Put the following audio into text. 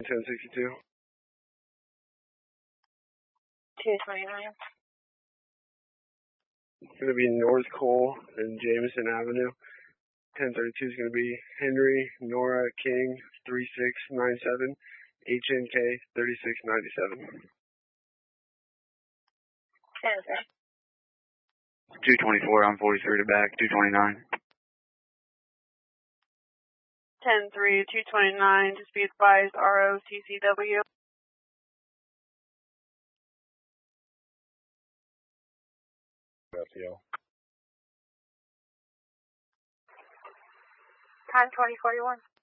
1062. 229. It's going to be North Cole and Jameson Avenue. 1032 is going to be Henry Nora King 3697 HNK 3697. 224 on 43 to back, 229. 10-3, 229, just be advised, ROTCW. Time 2041.